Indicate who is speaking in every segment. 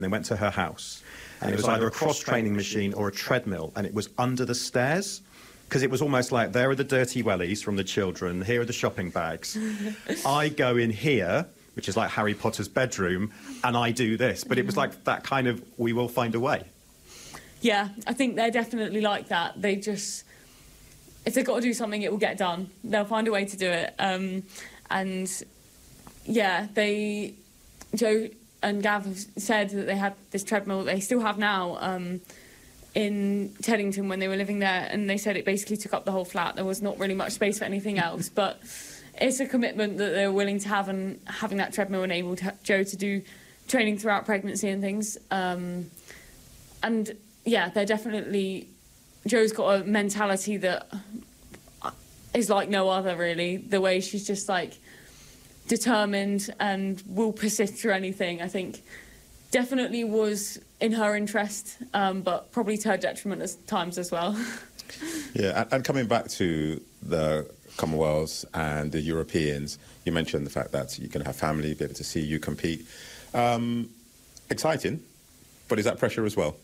Speaker 1: They went to her house, and it was either a cross-training machine or a treadmill, and it was under the stairs, because it was almost like, there are the dirty wellies from the children, here are the shopping bags. I go in here, which is like Harry Potter's bedroom, and I do this. But it was like that kind of, we will find a way.
Speaker 2: Yeah, I think they're definitely like that. They just, if they've got to do something, it will get done. They'll find a way to do it. And yeah, Joe and Gav have said that they had this treadmill that they still have now in Teddington when they were living there, and they said it basically took up the whole flat. There was not really much space for anything else, but it's a commitment that they're willing to have, and having that treadmill enabled Joe to do training throughout pregnancy and things. And yeah, they're definitely, Joe's got a mentality that is like no other, really. The way she's just like determined and will persist through anything, I think definitely was in her interest, but probably to her detriment at times as well.
Speaker 3: Yeah, and coming back to the Commonwealths and the Europeans, you mentioned the fact that you can have family, be able to see you compete. Exciting, but is that pressure as well?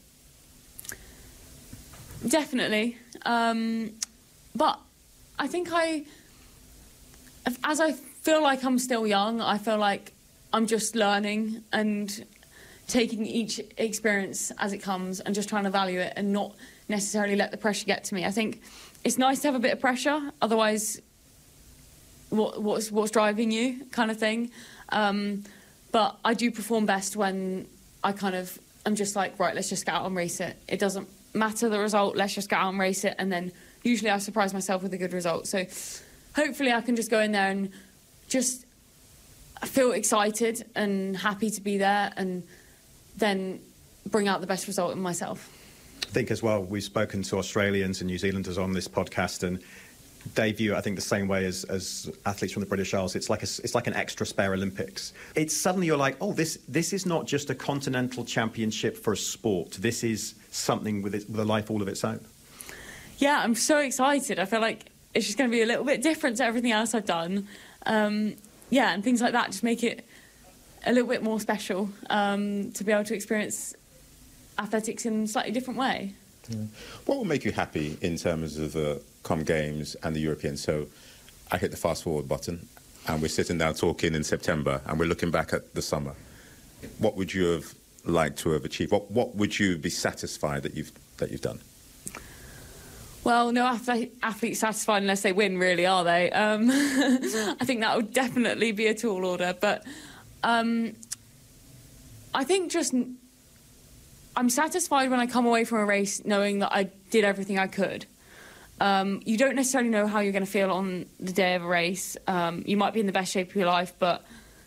Speaker 2: Definitely. But I think as I feel like I'm still young, I feel like I'm just learning and taking each experience as it comes and just trying to value it and not necessarily let the pressure get to me. I think it's nice to have a bit of pressure, otherwise what's driving you kind of thing. But I do perform best when I kind of am just like, right, let's just get out and race it. It doesn't matter the result, let's just get out and race it, and then usually I surprise myself with a good result. So hopefully I can just go in there and just feel excited and happy to be there, and then bring out the best result in myself.
Speaker 1: I think as well, we've spoken to Australians and New Zealanders on this podcast, and they view it, I think, the same way as athletes from the British Isles. It's like an extra spare Olympics. It's suddenly you're like, oh, this is not just a continental championship for a sport. This is something with a life all of its own.
Speaker 2: Yeah, I'm so excited. I feel like it's just going to be a little bit different to everything else I've done. Yeah, and things like that just make it a little bit more special, to be able to experience athletics in a slightly different way.
Speaker 3: Yeah. What will make you happy in terms of the Com Games and the Europeans? So I hit the fast forward button and we're sitting down talking in September and we're looking back at the summer. What would you have liked to have achieved? What would you be satisfied that you've done?
Speaker 2: Well, no athlete's satisfied unless they win, really, are they? I think that would definitely be a tall order. But I think just I'm satisfied when I come away from a race knowing that I did everything I could. You don't necessarily know how you're going to feel on the day of a race. You might be in the best shape of your life, but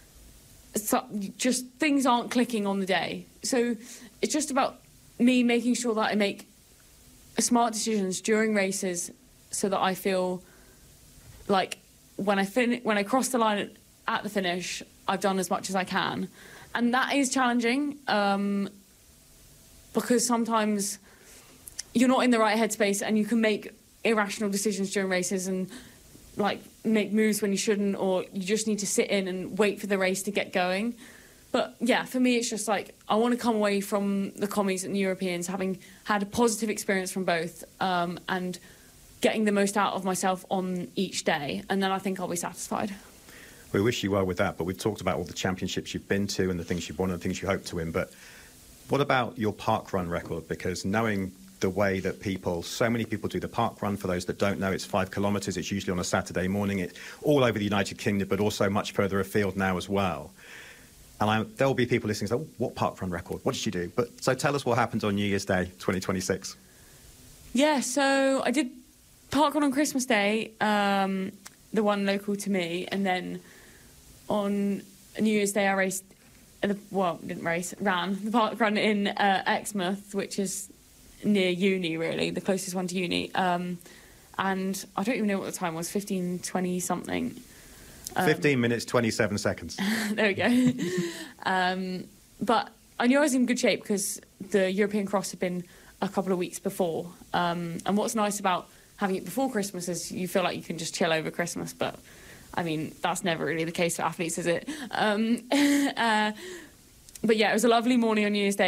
Speaker 2: just things aren't clicking on the day. So it's just about me making sure that I make smart decisions during races so that I feel like when I cross the line at the finish, I've done as much as I can. And that is challenging, because sometimes you're not in the right headspace and you can make irrational decisions during races and like make moves when you shouldn't, or you just need to sit in and wait for the race to get going. But yeah, for me, it's just like I want to come away from the commies and the Europeans having had a positive experience from both, and getting the most out of myself on each day. And then I think I'll be satisfied.
Speaker 1: We wish you well with that, but we've talked about all the championships you've been to and the things you've won and the things you hope to win. But what about your parkrun record? Because knowing the way that so many people do the parkrun, for those that don't know, it's 5 kilometres. It's usually on a Saturday morning. It's all over the United Kingdom, but also much further afield now as well. And there will be people listening saying, what parkrun record? What did you do? So tell us what happened on New Year's Day, 2026.
Speaker 2: Yeah, so I did parkrun on Christmas Day, the one local to me, and then on New Year's Day I ran the parkrun in Exmouth, which is near uni, really, the closest one to uni. And I don't even know what the time was, 15:20 something.
Speaker 1: 15 minutes, 27 seconds.
Speaker 2: There we go. But I knew I was in good shape because the European Cross had been a couple of weeks before. And what's nice about having it before Christmas is you feel like you can just chill over Christmas. But, I mean, that's never really the case for athletes, is it? But yeah, it was a lovely morning on New Year's Day.